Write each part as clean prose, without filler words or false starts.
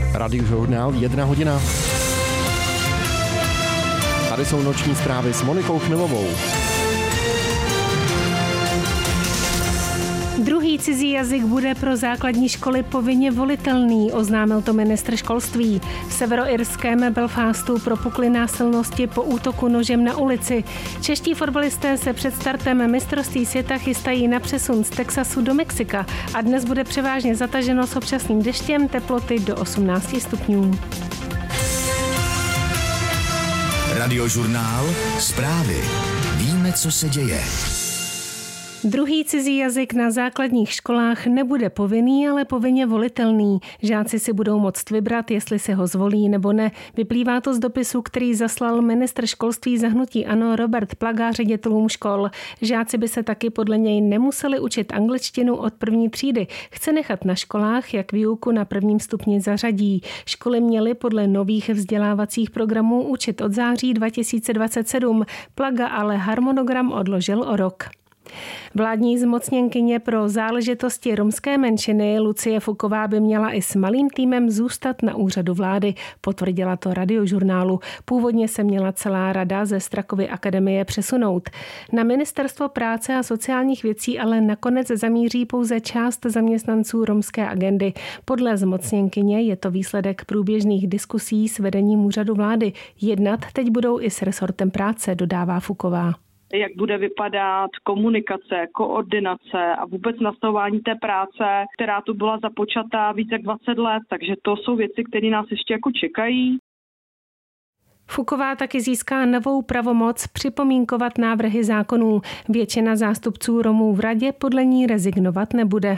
Radiožurnál 1 hodina. Tady jsou noční zprávy s Monikou Chmilovou. Druhý cizí jazyk bude pro základní školy povinně volitelný, oznámil to ministr školství. V severoirském Belfastu propukly násilnosti po útoku nožem na ulici. Čeští fotbalisté se před startem mistrovství světa chystají na přesun z Texasu do Mexika a dnes bude převážně zataženo s občasným deštěm, teploty do 18 stupňů. Radiožurnál, zprávy. Víme, co se děje. Druhý cizí jazyk na základních školách nebude povinný, ale povinně volitelný. Žáci si budou moct vybrat, jestli si ho zvolí nebo ne. Vyplývá to z dopisu, který zaslal ministr školství za hnutí ANO Robert Plaga ředitelům škol. Žáci by se taky podle něj nemuseli učit angličtinu od první třídy. Chce nechat na školách, jak výuku na prvním stupni zařadí. Školy měly podle nových vzdělávacích programů učit od září 2027. Plaga ale harmonogram odložil o rok. Vládní zmocněnkyně pro záležitosti romské menšiny Lucie Fuková by měla i s malým týmem zůstat na úřadu vlády, potvrdila to Radiožurnálu. Původně se měla celá rada ze Strakovy akademie přesunout. Na Ministerstvo práce a sociálních věcí ale nakonec zamíří pouze část zaměstnanců romské agendy. Podle zmocněnkyně je to výsledek průběžných diskusí s vedením úřadu vlády. Jednat teď budou i s resortem práce, dodává Fuková. Jak bude vypadat komunikace, koordinace a vůbec nastavování té práce, která tu byla započatá víc jak 20 let, takže to jsou věci, které nás ještě jako čekají. Fuková taky získá novou pravomoc připomínkovat návrhy zákonů. Většina zástupců Romů v radě podle ní rezignovat nebude.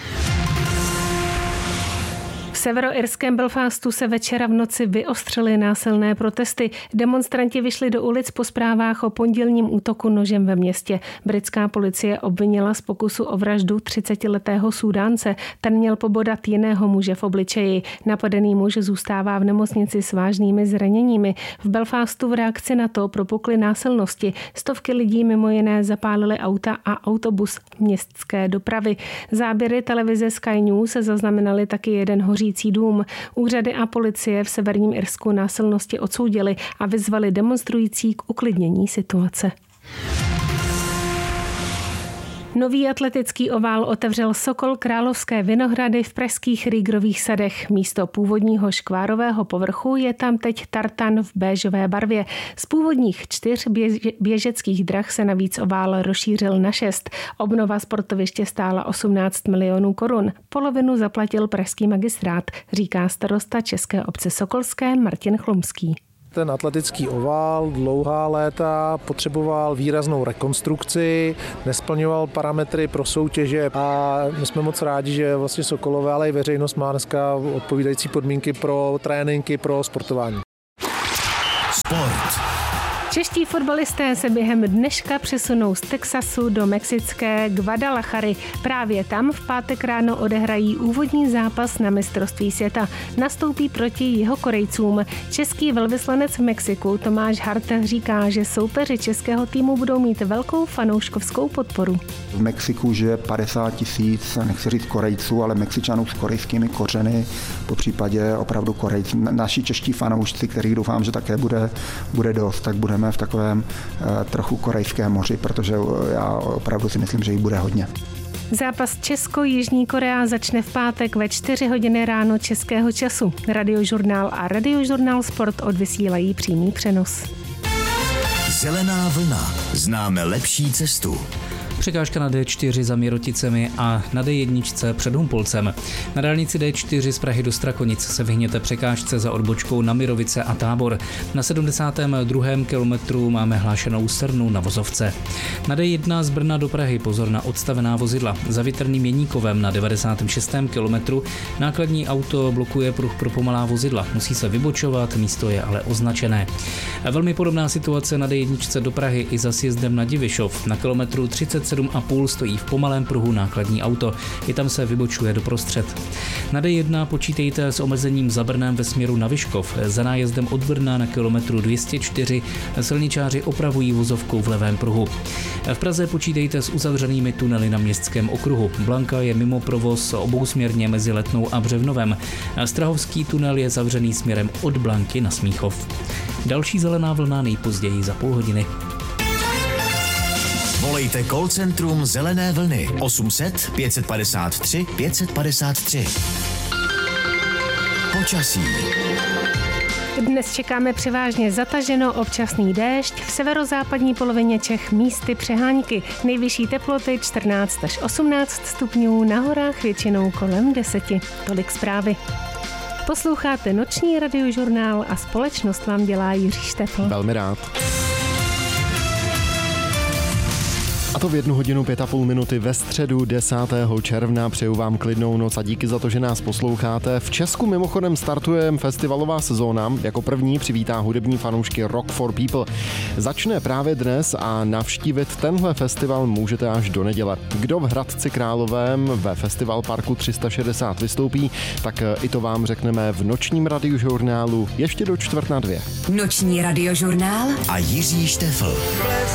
V severoirském Belfastu se večera v noci vyostřily násilné protesty. Demonstranti vyšli do ulic po zprávách o pondělním útoku nožem ve městě. Britská policie obvinila z pokusu o vraždu 30letého Súdánce. Ten měl pobodat jiného muže v obličeji. Napadený muž zůstává v nemocnici s vážnými zraněními. V Belfastu v reakci na to propukly násilnosti. Stovky lidí mimo jiné zapálily auta a autobus městské dopravy. Záběry televize Sky News zaznamenaly taky jeden hořící dům. Úřady a policie v severním Irsku násilnosti odsoudili a vyzvali demonstrující k uklidnění situace. Nový atletický ovál otevřel Sokol Královské Vinohrady v pražských Rýgrových sadech. Místo původního škvárového povrchu je tam teď tartan v béžové barvě. Z původních 4 běžeckých drah se navíc ovál rozšířil na 6. Obnova sportoviště stála 18 milionů korun. Polovinu zaplatil pražský magistrát, říká starosta České obce Sokolské Martin Chlumský. Ten atletický ovál dlouhá léta potřeboval výraznou rekonstrukci, nesplňoval parametry pro soutěže a my jsme moc rádi, že vlastně Sokolové, ale i veřejnost má dneska odpovídající podmínky pro tréninky, pro sportování. Sport. Čeští fotbalisté se během dneška přesunou z Texasu do mexické Guadalajary. Právě tam v pátek ráno odehrají úvodní zápas na mistrovství světa. Nastoupí proti Jihokorejcům. Český velvyslanec v Mexiku Tomáš Hart říká, že soupeři českého týmu budou mít velkou fanouškovskou podporu. V Mexiku žije 50 000, nechci říct Korejců, ale Mexičanů s korejskými kořeny, popřípadě opravdu Korejci. Naši čeští fanoušci, kterých doufám, že také bude dost, tak budeme v takovém trochu korejském moři, protože já opravdu si myslím, že jich bude hodně. Zápas Česko-Jižní Korea začne v pátek ve 4 hodiny ráno českého času. Radiožurnál a Radiožurnál Sport odvysílají přímý přenos. Zelená vlna. Známe lepší cestu. Překážka na D4 za Miroticemi a na D1 před Humpolcem. Na dálnici D4 z Prahy do Strakonic se vyhněte překážce za odbočkou na Mirovice a Tábor. Na 72. kilometru máme hlášenou Srnu na Vozovce. Na D1 z Brna do Prahy pozor na odstavená vozidla. Za Větrným Jeníkovem na 96. kilometru nákladní auto blokuje pruh pro pomalá vozidla. Musí se vybočovat, místo je ale označené. Velmi podobná situace na D1 do Prahy i za sjezdem na Divišov. Na kilometru 37 27,5 stojí v pomalém pruhu nákladní auto. I tam se vybočuje doprostřed. Na D1 počítejte s omezením za Brnem ve směru na Vyškov. Za nájezdem od Brna na kilometru 204 silničáři opravují vozovkou v levém pruhu. V Praze počítejte s uzavřenými tunely na Městském okruhu. Blanka je mimo provoz obousměrně mezi Letnou a Břevnovem. Strahovský tunel je zavřený směrem od Blanky na Smíchov. Další zelená vlna nejpozději za půl hodiny. Volejte call centrum Zelené vlny 800 553 553. Počasí. Dnes čekáme převážně zataženo, občasný déšť, v severozápadní polovině Čech místy přehánky. Nejvyšší teploty 14 až 18 stupňů, na horách většinou kolem 10. Tolik zprávy. Posloucháte noční radiožurnál a společnost vám dělá Jiří Štefl. Velmi rád. A to v 1 hodinu 5,5 minuty ve středu 10. června. Přeju vám klidnou noc a díky za to, že nás posloucháte. V Česku mimochodem startuje festivalová sezóna. Jako první přivítá hudební fanoušky Rock for People. Začne právě dnes a navštívit tenhle festival můžete až do neděle. Kdo v Hradci Králové ve Festival Parku 360 vystoupí, tak i to vám řekneme v nočním radiožurnálu ještě do 1:45. Noční radiožurnál A Jiří Štefl.